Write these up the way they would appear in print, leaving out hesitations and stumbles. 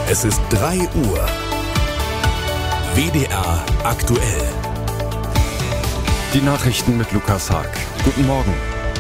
Es ist 3 Uhr. WDR aktuell. Die Nachrichten mit Lukas Haag. Guten Morgen.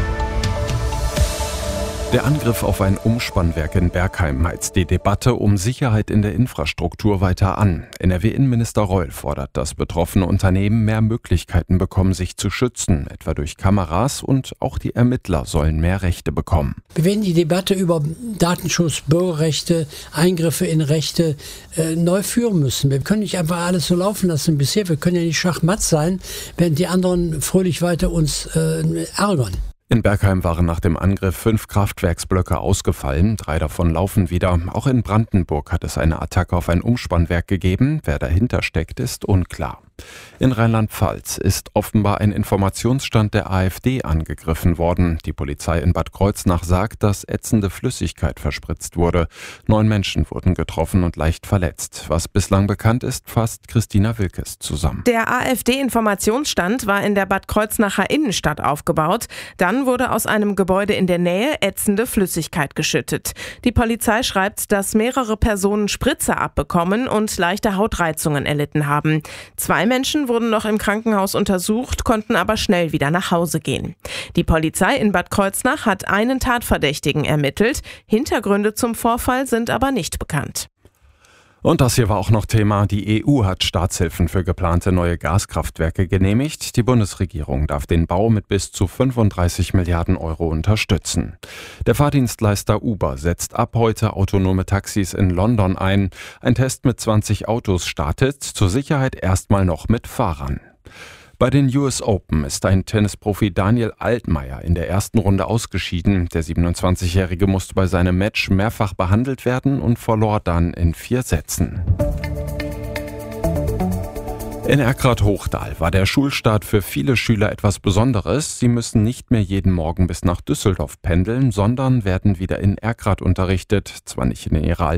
Der Angriff auf ein Umspannwerk in Bergheim heizt die Debatte um Sicherheit in der Infrastruktur weiter an. NRW-Innenminister Reul fordert, dass betroffene Unternehmen mehr Möglichkeiten bekommen, sich zu schützen, etwa durch Kameras, und auch die Ermittler sollen mehr Rechte bekommen. Wir werden die Debatte über Datenschutz, Bürgerrechte, Eingriffe in Rechte neu führen müssen. Wir können nicht einfach alles so laufen lassen bisher. Wir können ja nicht schachmatt sein, während die anderen fröhlich weiter uns ärgern. In Bergheim waren nach dem Angriff 5 Kraftwerksblöcke ausgefallen, 3 davon laufen wieder. Auch in Brandenburg hat es eine Attacke auf ein Umspannwerk gegeben. Wer dahinter steckt, ist unklar. In Rheinland-Pfalz ist offenbar ein Informationsstand der AfD angegriffen worden. Die Polizei in Bad Kreuznach sagt, dass ätzende Flüssigkeit verspritzt wurde. 9 Menschen wurden getroffen und leicht verletzt. Was bislang bekannt ist, fasst Christina Wilkes zusammen. Der AfD-Informationsstand war in der Bad Kreuznacher Innenstadt aufgebaut. Dann wurde aus einem Gebäude in der Nähe ätzende Flüssigkeit geschüttet. Die Polizei schreibt, dass mehrere Personen Spritze abbekommen und leichte Hautreizungen erlitten haben. 2 Menschen wurden noch im Krankenhaus untersucht, konnten aber schnell wieder nach Hause gehen. Die Polizei in Bad Kreuznach hat einen Tatverdächtigen ermittelt. Hintergründe zum Vorfall sind aber nicht bekannt. Und das hier war auch noch Thema. Die EU hat Staatshilfen für geplante neue Gaskraftwerke genehmigt. Die Bundesregierung darf den Bau mit bis zu 35 Milliarden Euro unterstützen. Der Fahrdienstleister Uber setzt ab heute autonome Taxis in London ein. Ein Test mit 20 Autos startet, zur Sicherheit erstmal noch mit Fahrern. Bei den US Open ist ein Tennisprofi Daniel Altmaier in der ersten Runde ausgeschieden. Der 27-Jährige musste bei seinem Match mehrfach behandelt werden und verlor dann in 4 Sätzen. In Erkrath-Hochdal war der Schulstart für viele Schüler etwas Besonderes. Sie müssen nicht mehr jeden Morgen bis nach Düsseldorf pendeln, sondern werden wieder in Erkrath unterrichtet. Zwar nicht in ihrer